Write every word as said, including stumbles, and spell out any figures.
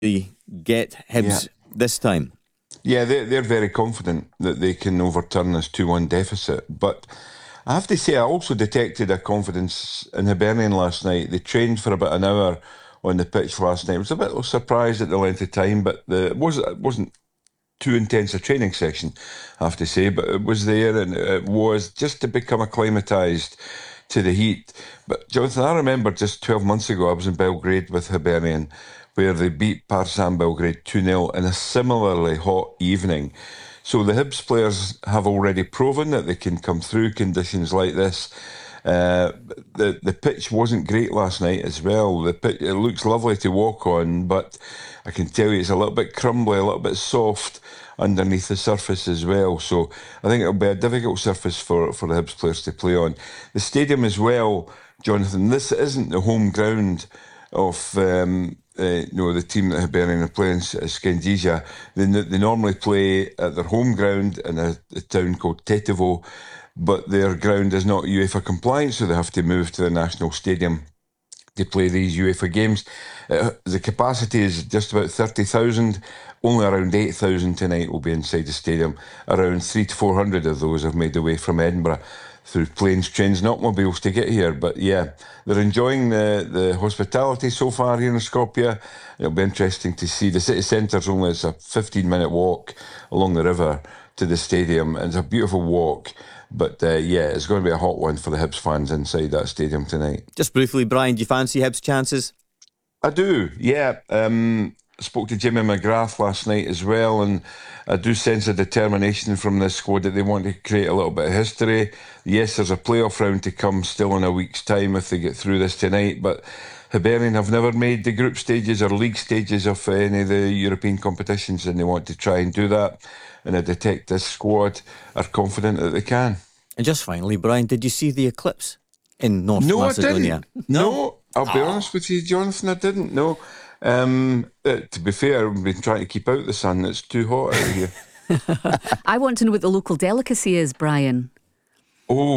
get Hibs yeah. this time? Yeah, they're, they're very confident that they can overturn this two one deficit. But I have to say, I also detected a confidence in Hibernian last night. They trained for about an hour on the pitch last night. I was a bit surprised at the length of time, but the, it, was, it wasn't too intense a training session, I have to say, but it was there, and it was just to become acclimatised to the heat. But Jonathan, I remember just twelve months ago I was in Belgrade with Hibernian, where they beat Partizan Belgrade two nil in a similarly hot evening. So the Hibs players have already proven that they can come through conditions like this. Uh, the the pitch wasn't great last night as well. The pitch, it looks lovely to walk on, but I can tell you it's a little bit crumbly, a little bit soft underneath the surface as well. So I think it'll be a difficult surface for, for the Hibs players to play on. The stadium as well, Jonathan, this isn't the home ground of um, uh, you know, the team that Hibernian are playing, Skendzija. They, they normally play at their home ground in a, a town called Tetovo, but their ground is not UEFA compliant, so they have to move to the national stadium to play these UEFA games. Uh, the capacity is just about thirty thousand. Only around eight thousand tonight will be inside the stadium. Around three to four hundred of those have made their way from Edinburgh through planes, trains and automobiles to get here. But yeah, they're enjoying the, the hospitality so far here in Skopje. It'll be interesting to see. The city centre's only it's a fifteen minute walk along the river to the stadium, and it's a beautiful walk. But uh, yeah, it's going to be a hot one for the Hibs fans inside that stadium tonight. Just briefly, Brian, do you fancy Hibs' chances? I do, yeah. Um, I spoke to Jimmy McGrath last night as well, and I do sense a determination from this squad that they want to create a little bit of history. Yes, there's a playoff round to come still in a week's time if they get through this tonight, but Hibernian have never made the group stages or league stages of any of the European competitions, and they want to try and do that. And I detect this squad are confident that they can. And just finally, Brian, did you see the eclipse in North no, Macedonia? I didn't. No, no I'll be oh. honest with you, Jonathan, I didn't. No. Um, uh, to be fair, I've been trying to keep out the sun. It's too hot out here. I want to know what the local delicacy is, Brian. Oh.